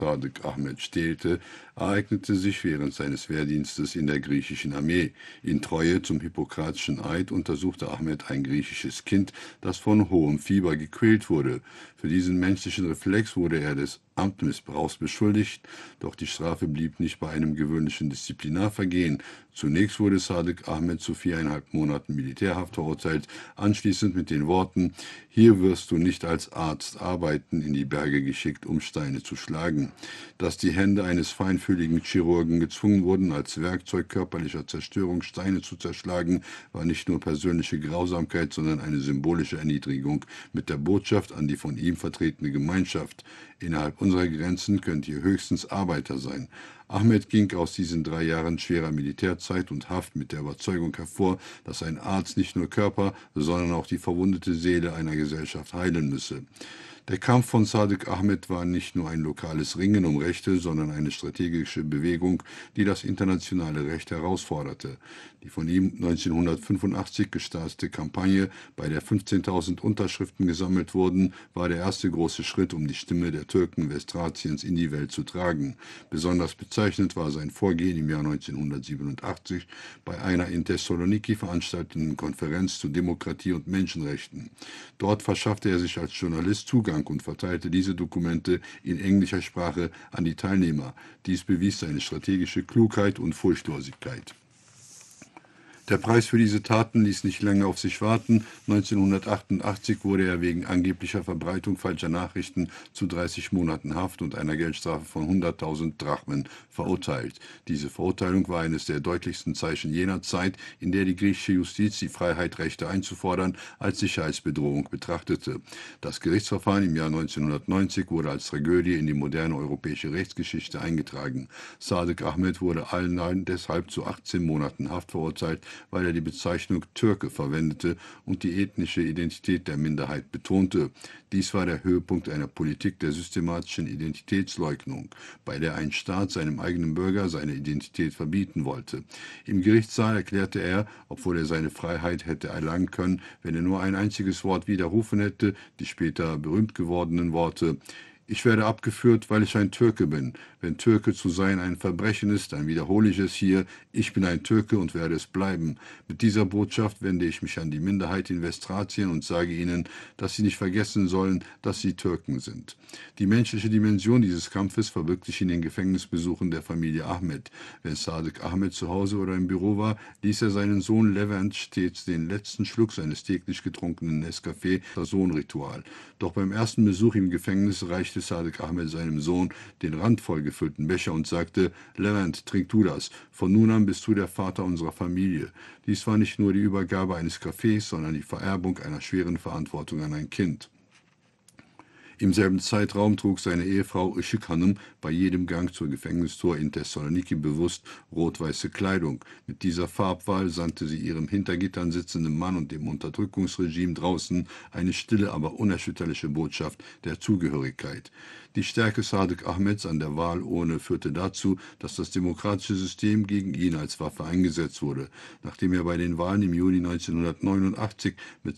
Sadık Ahmet stählte, ereignete sich während seines Wehrdienstes in der griechischen Armee. In Treue zum hippokratischen Eid untersuchte Ahmet ein griechisches Kind, das von hohem Fieber gequält wurde. Für diesen menschlichen Reflex wurde er des Amtsmissbrauchs beschuldigt, doch die Strafe blieb nicht bei einem gewöhnlichen Disziplinarvergehen. Zunächst wurde Sadık Ahmet zu 4,5 Monaten Militärhaft verurteilt, anschließend mit den Worten: „Hier wirst du nicht als Arzt arbeiten“, in die Berge geschickt, um Steine zu schlagen. Dass die Hände eines feinfühligen Chirurgen gezwungen wurden, als Werkzeug körperlicher Zerstörung Steine zu zerschlagen, war nicht nur persönliche Grausamkeit, sondern eine symbolische Erniedrigung mit der Botschaft an die von ihm vertretene Gemeinschaft: Innerhalb unserer Grenzen könnt ihr höchstens Arbeiter sein. Ahmet ging aus diesen 3 Jahren schwerer Militärzeit und Haft mit der Überzeugung hervor, dass ein Arzt nicht nur Körper, sondern auch die verwundete Seele einer Gesellschaft heilen müsse. Der Kampf von Sadık Ahmet war nicht nur ein lokales Ringen um Rechte, sondern eine strategische Bewegung, die das internationale Recht herausforderte. Die von ihm 1985 gestartete Kampagne, bei der 15.000 Unterschriften gesammelt wurden, war der erste große Schritt, um die Stimme der Türken Westthraciens in die Welt zu tragen. Besonders bezeichnend war sein Vorgehen im Jahr 1987 bei einer in Thessaloniki veranstalteten Konferenz zu Demokratie und Menschenrechten. Dort verschaffte er sich als Journalist Zugang und verteilte diese Dokumente in englischer Sprache an die Teilnehmer. Dies bewies seine strategische Klugheit und Furchtlosigkeit. Der Preis für diese Taten ließ nicht lange auf sich warten. 1988 wurde er wegen angeblicher Verbreitung falscher Nachrichten zu 30 Monaten Haft und einer Geldstrafe von 100.000 Drachmen verurteilt. Diese Verurteilung war eines der deutlichsten Zeichen jener Zeit, in der die griechische Justiz die Freiheit, Rechte einzufordern, als Sicherheitsbedrohung betrachtete. Das Gerichtsverfahren im Jahr 1990 wurde als Tragödie in die moderne europäische Rechtsgeschichte eingetragen. Sadık Ahmet wurde allen deshalb zu 18 Monaten Haft verurteilt, weil er die Bezeichnung Türke verwendete und die ethnische Identität der Minderheit betonte. Dies war der Höhepunkt einer Politik der systematischen Identitätsleugnung, bei der ein Staat seinem eigenen Bürger seine Identität verbieten wollte. Im Gerichtssaal erklärte er, obwohl er seine Freiheit hätte erlangen können, wenn er nur ein einziges Wort widerrufen hätte, die später berühmt gewordenen Worte: „Ich werde abgeführt, weil ich ein Türke bin. Wenn Türke zu sein ein Verbrechen ist, dann wiederhole ich es hier: Ich bin ein Türke und werde es bleiben. Mit dieser Botschaft wende ich mich an die Minderheit in Westthracien und sage ihnen, dass sie nicht vergessen sollen, dass sie Türken sind.“ Die menschliche Dimension dieses Kampfes verbirgt sich in den Gefängnisbesuchen der Familie Ahmet. Wenn Sadık Ahmet zu Hause oder im Büro war, ließ er seinen Sohn Levent stets den letzten Schluck seines täglich getrunkenen Nescafé, das Sohnritual. Doch beim ersten Besuch im Gefängnis reichte Sadık Ahmet seinem Sohn den randvoll gefüllten Becher und sagte: „Levent, trink du das. Von nun an bist du der Vater unserer Familie.“ Dies war nicht nur die Übergabe eines Kaffees, sondern die Vererbung einer schweren Verantwortung an ein Kind. Im selben Zeitraum trug seine Ehefrau Işık Hanım bei jedem Gang zur Gefängnistor in Thessaloniki bewusst rot-weiße Kleidung. Mit dieser Farbwahl sandte sie ihrem hinter Gittern sitzenden Mann und dem Unterdrückungsregime draußen eine stille, aber unerschütterliche Botschaft der Zugehörigkeit. Die Stärke Sadık Ahmets an der Wahlurne führte dazu, dass das demokratische System gegen ihn als Waffe eingesetzt wurde. Nachdem er bei den Wahlen im Juni 1989 mit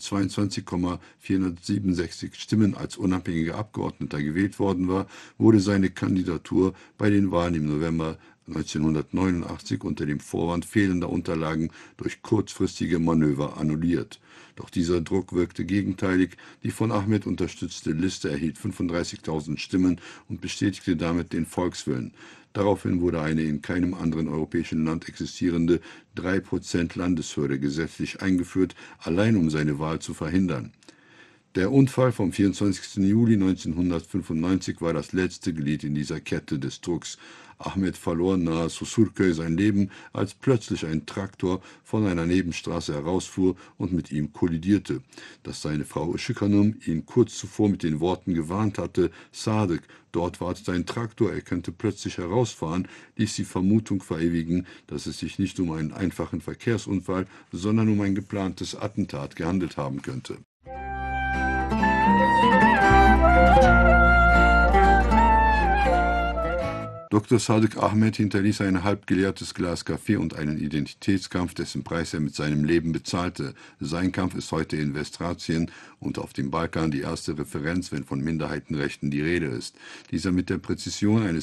22,467 Stimmen als unabhängiger Abgeordneter gewählt worden war, wurde seine Kandidatur bei den Wahlen im November 1989 unter dem Vorwand fehlender Unterlagen durch kurzfristige Manöver annulliert. Doch dieser Druck wirkte gegenteilig. Die von Ahmet unterstützte Liste erhielt 35.000 Stimmen und bestätigte damit den Volkswillen. Daraufhin wurde eine in keinem anderen europäischen Land existierende 3% Landeshürde gesetzlich eingeführt, allein um seine Wahl zu verhindern. Der Unfall vom 24. Juli 1995 war das letzte Glied in dieser Kette des Drucks. Ahmet verlor nahe Susurköy sein Leben, als plötzlich ein Traktor von einer Nebenstraße herausfuhr und mit ihm kollidierte. Dass seine Frau Işık Hanım ihn kurz zuvor mit den Worten gewarnt hatte: „Sadık, dort wartet ein Traktor, er könnte plötzlich herausfahren“, ließ die Vermutung verewigen, dass es sich nicht um einen einfachen Verkehrsunfall, sondern um ein geplantes Attentat gehandelt haben könnte. Dr. Sadiq Ahmed hinterließ ein halbgeleertes Glas Kaffee und einen Identitätskampf, dessen Preis er mit seinem Leben bezahlte. Sein Kampf ist heute in Westthrazien und auf dem Balkan die erste Referenz, wenn von Minderheitenrechten die Rede ist. Dieser mit der Präzision eines